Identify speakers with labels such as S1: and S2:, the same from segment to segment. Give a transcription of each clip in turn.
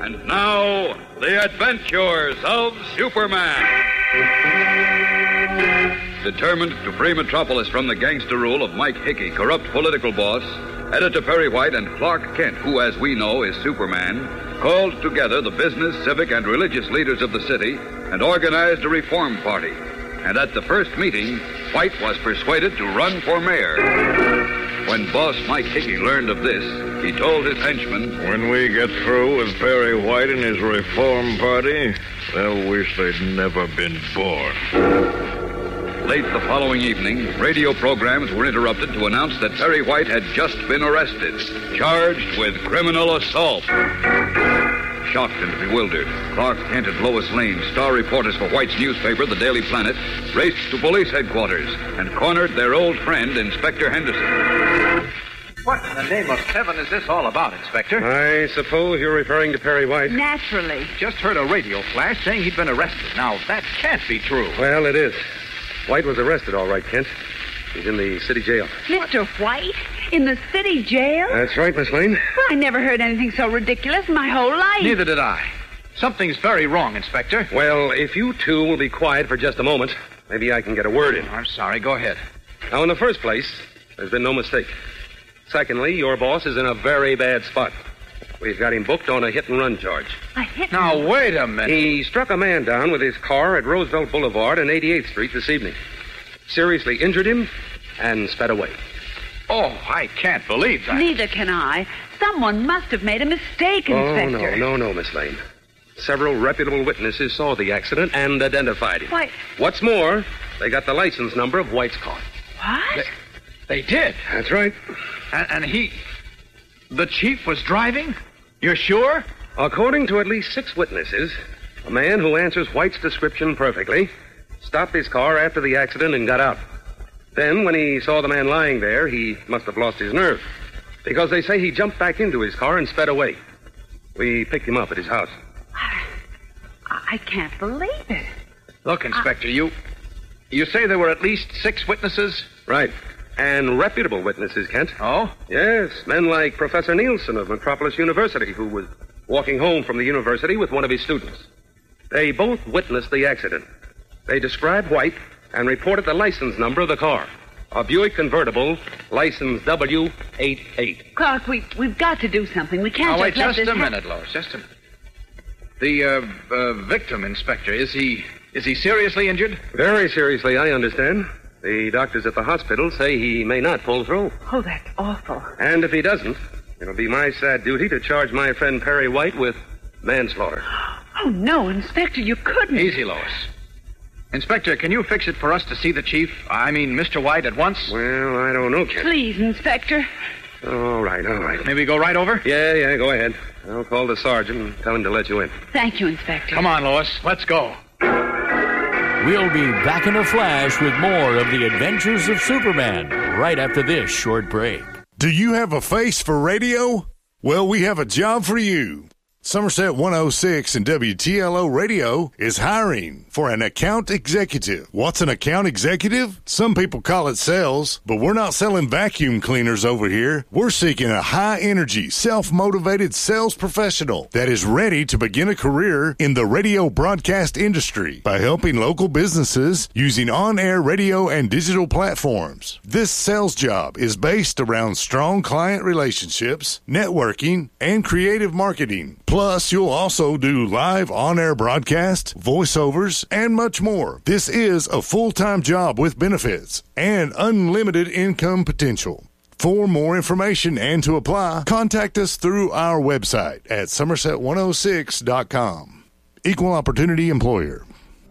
S1: And now, the adventures of Superman. Determined to free Metropolis from the gangster rule of Mike Hickey, corrupt political boss, Editor Perry White and Clark Kent, who, as we know, is Superman, called together the business, civic, and religious leaders of the city and organized a reform party. And at the first meeting, White was persuaded to run for mayor. When boss Mike Hickey learned of this, he told his henchmen,
S2: "When we get through with Perry White and his reform party, they'll wish they'd never been born."
S1: Late the following evening, radio programs were interrupted to announce that Perry White had just been arrested, charged with criminal assault. Shocked and bewildered, Clark Kent and Lois Lane, star reporters for White's newspaper, the Daily Planet, raced to police headquarters and cornered their old friend, Inspector Henderson.
S3: What in the name of heaven is this all about, Inspector?
S4: I suppose you're referring to Perry White.
S5: Naturally.
S3: Just heard a radio flash saying he'd been arrested. Now, that can't be true.
S4: Well, it is. White was arrested, all right, Kent. He's in the city jail.
S5: Mr. White? In the city jail?
S4: That's right, Miss Lane.
S5: Well, I never heard anything so ridiculous in my whole life.
S3: Neither did I. Something's very wrong, Inspector.
S4: Well, if you two will be quiet for just a moment, maybe I can get a word in.
S3: I'm sorry. Go ahead.
S4: Now, in the first place, there's been no mistake. Secondly, your boss is in a very bad spot. We've got him booked on a hit-and-run charge.
S5: A hit?
S3: Now, wait a minute.
S4: He struck a man down with his car at Roosevelt Boulevard and 88th Street this evening. Seriously injured him and sped away.
S3: Oh, I can't believe that.
S5: Neither can I. Someone must have made a mistake, Inspector.
S4: Oh, no, Miss Lane. Several reputable witnesses saw the accident and identified him.
S5: Why?
S4: What's more, they got the license number of White's car.
S5: What?
S3: They did?
S4: That's right.
S3: And he... The chief was driving? You're sure?
S4: According to at least 6 witnesses, a man who answers White's description perfectly stopped his car after the accident and got out. Then, when he saw the man lying there, he must have lost his nerve, because they say he jumped back into his car and sped away. We picked him up at his house.
S5: I can't believe it.
S3: Look, Inspector, you say there were at least 6 witnesses?
S4: Right. And reputable witnesses, Kent.
S3: Oh?
S4: Yes, men like Professor Nielsen of Metropolis University, who was walking home from the university with one of his students. They both witnessed the accident. They described White and reported the license number of the car. A Buick convertible, license W88.
S5: Clark, we've got to do something. We can't
S3: Wait
S5: let
S3: just
S5: this
S3: a minute, Lois. Just a minute. The victim, Inspector, is he seriously injured?
S4: Very seriously, I understand. The doctors at the hospital say he may not pull through.
S5: Oh, that's awful.
S4: And if he doesn't, it'll be my sad duty to charge my friend Perry White with manslaughter.
S5: Oh, no, Inspector, you couldn't.
S3: Easy, Lois. Inspector, can you fix it for us to see the chief? I mean, Mr. White at once?
S4: Well, I don't know, Kent.
S5: Please, Inspector.
S4: All right.
S3: Maybe go right over?
S4: Yeah, go ahead. I'll call the sergeant and tell him to let you in.
S5: Thank you, Inspector.
S3: Come on, Lois. Let's go.
S6: We'll be back in a flash with more of the adventures of Superman right after this short break.
S7: Do you have a face for radio? Well, we have a job for you. Somerset 106 and WTLO Radio is hiring for an account executive. What's an account executive? Some people call it sales, but we're not selling vacuum cleaners over here. We're seeking a high-energy, self-motivated sales professional that is ready to begin a career in the radio broadcast industry by helping local businesses using on-air radio and digital platforms. This sales job is based around strong client relationships, networking, and creative marketing. Plus, you'll also do live on-air broadcasts, voiceovers, and much more. This is a full-time job with benefits and unlimited income potential. For more information and to apply, contact us through our website at somerset106.com. Equal Opportunity Employer.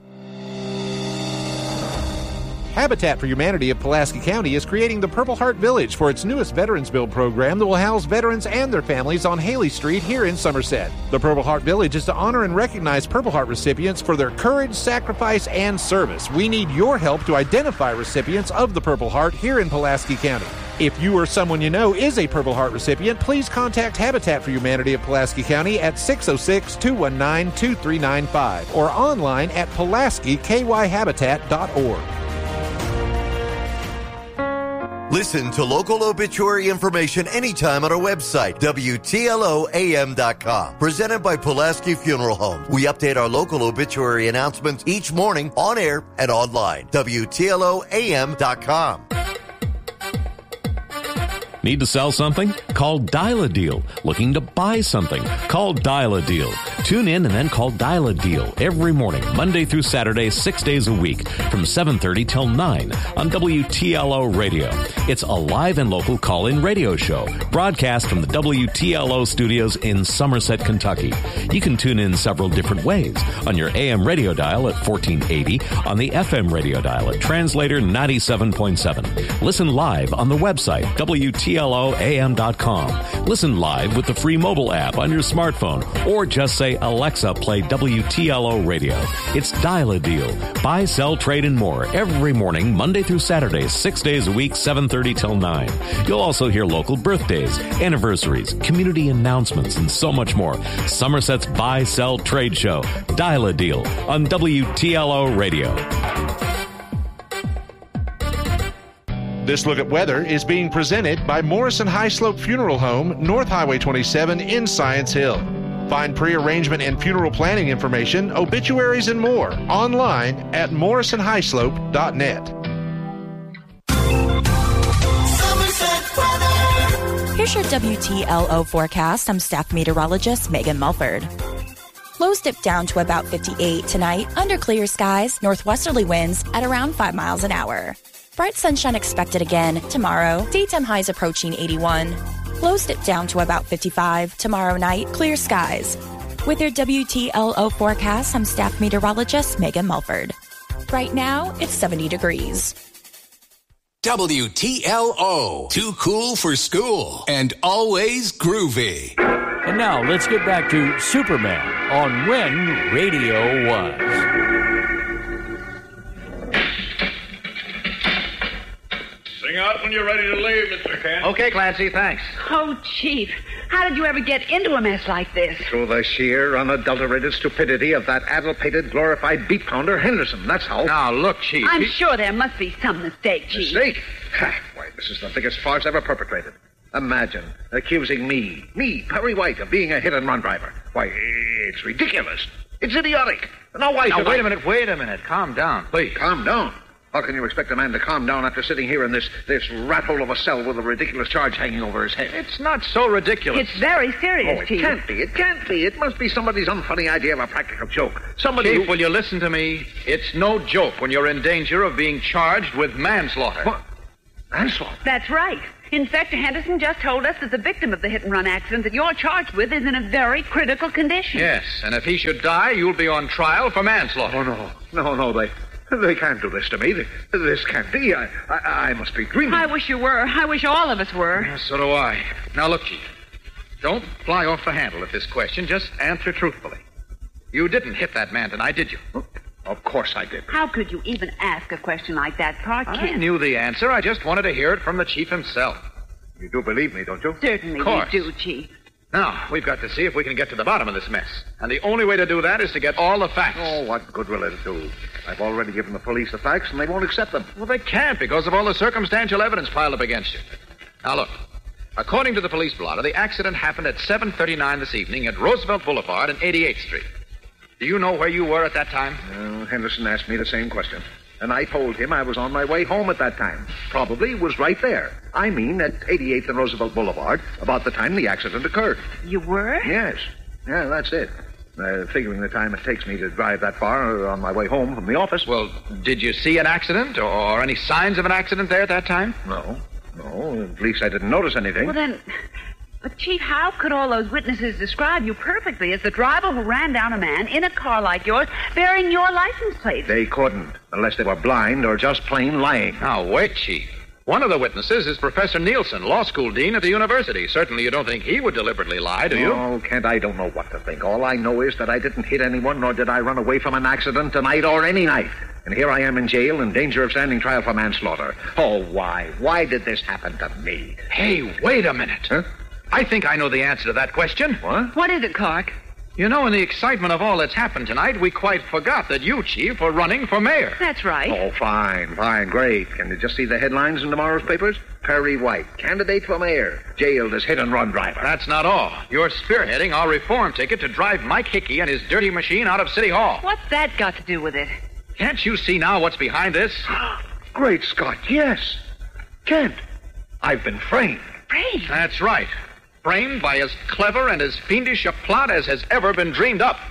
S8: Habitat for Humanity of Pulaski County is creating the Purple Heart Village for its newest Veterans Build program that will house veterans and their families on Haley Street here in Somerset. The Purple Heart Village is to honor and recognize Purple Heart recipients for their courage, sacrifice, and service. We need your help to identify recipients of the Purple Heart here in Pulaski County. If you or someone you know is a Purple Heart recipient, please contact Habitat for Humanity of Pulaski County at 606-219-2395 or online at PulaskiKYHabitat.org.
S9: Listen to local obituary information anytime on our website, WTLOAM.com. Presented by Pulaski Funeral Home. We update our local obituary announcements each morning on air and online. WTLOAM.com.
S10: Need to sell something? Call Dial a Deal. Looking to buy something? Call Dial a Deal. Tune in and then call Dial a Deal every morning, Monday through Saturday, 6 days a week, from 7:30 till 9 on WTLO Radio. It's a live and local call-in radio show, broadcast from the WTLO studios in Somerset, Kentucky. You can tune in several different ways: on your AM radio dial at 1480, on the FM radio dial at translator 97.7. Listen live on the website, WTLOAM.com. Listen live with the free mobile app on your smartphone, or just say, Alexa, play WTLO Radio. It's Dial a Deal. Buy, sell, trade, and more every morning, Monday through Saturday, 6 days a week, 7:30 till 9. You'll also hear local birthdays, anniversaries, community announcements, and so much more. Somerset's Buy, Sell, Trade Show. Dial a Deal on WTLO Radio.
S8: This look at weather is being presented by Morrison High Slope Funeral Home, North Highway 27 in Science Hill. Find pre-arrangement and funeral planning information, obituaries, and more online at morrisonhighslope.net.
S11: Here's your WTLO forecast. I'm staff meteorologist Megan Mulford. Lows dip down to about 58 tonight under clear skies, northwesterly winds at around 5 miles an hour. Bright sunshine expected again tomorrow. Daytime highs approaching 81. Lows dip down to about 55 tomorrow night. Clear skies. With your WTLO forecast, I'm staff meteorologist Megan Mulford. Right now, it's 70 degrees.
S12: WTLO. Too cool for school and always groovy.
S6: And now let's get back to Superman on When Radio Was.
S2: Sing out when you're ready to leave, Mr. Kent.
S3: Okay, Clancy, thanks.
S5: Oh, Chief, how did you ever get into a mess like this?
S3: Through the sheer, unadulterated stupidity of that addle-pated, glorified beat pounder Henderson, that's how. Now, look, Chief.
S5: I'm sure there must be some mistake, Chief.
S3: Mistake? Why, this is the biggest farce ever perpetrated. Imagine accusing me, Perry White, of being a hit-and-run driver. Why, it's ridiculous. It's idiotic. Now, why should
S13: wait a minute. Calm down, please.
S3: Calm down? How can you expect a man to calm down after sitting here in this rat hole of a cell with a ridiculous charge hanging over his head?
S13: It's not so ridiculous.
S5: It's very serious, Chief.
S3: It can't be. It must be somebody's unfunny idea of a practical joke.
S13: Chief, will you listen to me? It's no joke when you're in danger of being charged with manslaughter.
S3: What? Manslaughter?
S5: That's right. Inspector Henderson just told us that the victim of the hit-and-run accident that you're charged with is in a very critical condition.
S13: Yes, and if he should die, you'll be on trial for manslaughter.
S3: Oh, no, they can't do this to me. This can't be. I must be dreaming.
S5: I wish you were. I wish all of us were.
S13: Yeah, so do I. Now, look, Chief. Don't fly off the handle at this question. Just answer truthfully. You didn't hit that man tonight, did you?
S3: Of course I did.
S5: How could you even ask a question like that, Clark Kent?
S13: I knew the answer. I just wanted to hear it from the Chief himself.
S3: You do believe me, don't you?
S5: Certainly
S13: of course.
S5: we do, Chief.
S13: Now, we've got to see if we can get to the bottom of this mess. And the only way to do that is to get all the facts.
S3: Oh, what good will it do? I've already given the police the facts, and they won't accept them.
S13: Well, they can't because of all the circumstantial evidence piled up against you. Now, look. According to the police blotter, the accident happened at 7:39 this evening at Roosevelt Boulevard and 88th Street. Do you know where you were at that time?
S3: Henderson asked me the same question. And I told him I was on my way home at that time. Probably was right there. I mean, at 88th and Roosevelt Boulevard, about the time the accident occurred.
S5: You were?
S3: Yes. Yeah, that's it. Figuring the time it takes me to drive that far on my way home from the office.
S13: Well, did you see an accident or any signs of an accident there at that time?
S3: No. At least I didn't notice anything.
S5: Well, then... But, Chief, how could all those witnesses describe you perfectly as the driver who ran down a man in a car like yours bearing your license plate?
S3: They couldn't, unless they were blind or just plain lying.
S13: Now, wait, Chief. One of the witnesses is Professor Nielsen, law school dean at the university. Certainly you don't think he would deliberately lie, do you?
S3: Oh, Kent, I don't know what to think. All I know is that I didn't hit anyone, nor did I run away from an accident tonight or any night. And here I am in jail in danger of standing trial for manslaughter. Oh, why? Why did this happen to me?
S13: Hey, wait a minute.
S3: Huh?
S13: I think I know the answer to that question.
S3: What?
S5: What is it, Clark?
S13: You know, in the excitement of all that's happened tonight, we quite forgot that you, Chief, were running for mayor.
S5: That's right.
S3: Oh, fine, great. Can you just see the headlines in tomorrow's papers? Perry White, candidate for mayor, jailed as hit-and-run driver.
S13: That's not all. You're spearheading our reform ticket to drive Mike Hickey and his dirty machine out of City Hall.
S5: What's that got to do with it?
S13: Can't you see now what's behind this?
S3: Great Scott, yes. Kent, I've been framed.
S5: Framed?
S13: That's right. Framed by as clever and as fiendish a plot as has ever been dreamed up.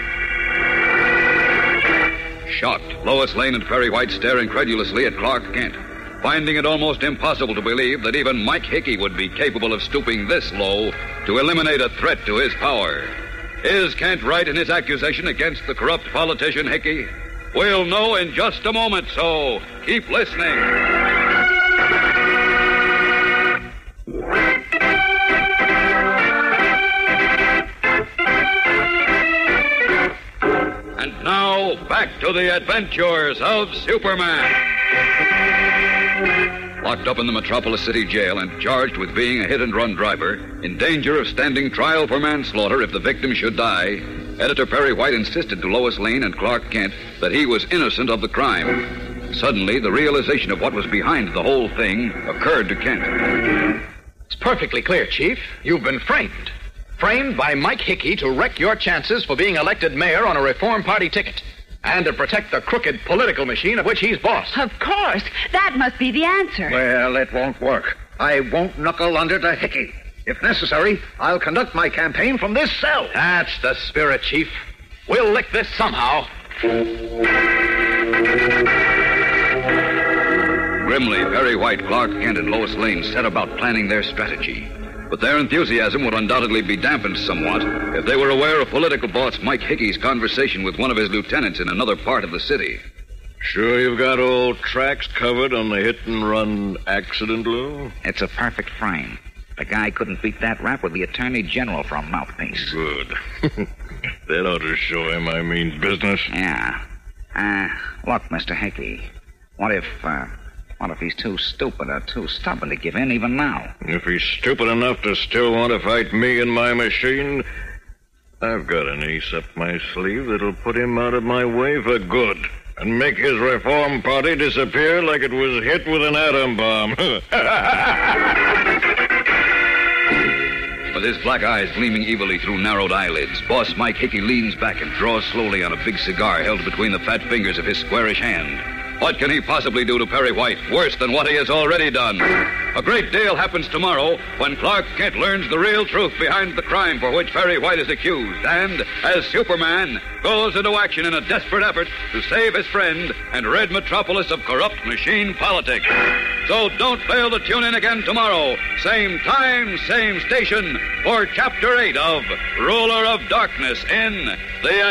S1: Shocked, Lois Lane and Perry White stare incredulously at Clark Kent, finding it almost impossible to believe that even Mike Hickey would be capable of stooping this low to eliminate a threat to his power. Is Kent right in his accusation against the corrupt politician Hickey? We'll know in just a moment, so keep listening. And now, back to the adventures of Superman. Locked up in the Metropolis City Jail and charged with being a hit-and-run driver, in danger of standing trial for manslaughter if the victim should die, Editor Perry White insisted to Lois Lane and Clark Kent that he was innocent of the crime. Suddenly, the realization of what was behind the whole thing occurred to Kent.
S13: It's perfectly clear, Chief. You've been framed. Framed by Mike Hickey to wreck your chances for being elected mayor on a Reform Party ticket. And to protect the crooked political machine of which he's boss.
S5: Of course. That must be the answer.
S3: Well, it won't work. I won't knuckle under to Hickey. If necessary, I'll conduct my campaign from this cell.
S13: That's the spirit, Chief. We'll lick this somehow.
S1: Grimly, Perry White, Clark Kent, and Lois Lane set about planning their strategy. But their enthusiasm would undoubtedly be dampened somewhat if they were aware of political boss Mike Hickey's conversation with one of his lieutenants in another part of the city.
S2: Sure you've got all tracks covered on the hit-and-run accident, Lou?
S14: It's a perfect frame. The guy couldn't beat that rap with the Attorney General for a mouthpiece.
S2: Good. That ought to show him I mean business.
S14: Yeah. Look, Mr. Hickey, what if he's too stupid or too stubborn to give in even now?
S2: If he's stupid enough to still want to fight me and my machine, I've got an ace up my sleeve that'll put him out of my way for good and make his Reform Party disappear like it was hit with an atom bomb.
S1: With his black eyes gleaming evilly through narrowed eyelids, boss Mike Hickey leans back and draws slowly on a big cigar held between the fat fingers of his squarish hand. What can he possibly do to Perry White worse than what he has already done? A great deal happens tomorrow when Clark Kent learns the real truth behind the crime for which Perry White is accused and, as Superman, goes into action in a desperate effort to save his friend and rid Metropolis of corrupt machine politics. So don't fail to tune in again tomorrow, same time, same station, for Chapter 8 of Ruler of Darkness in the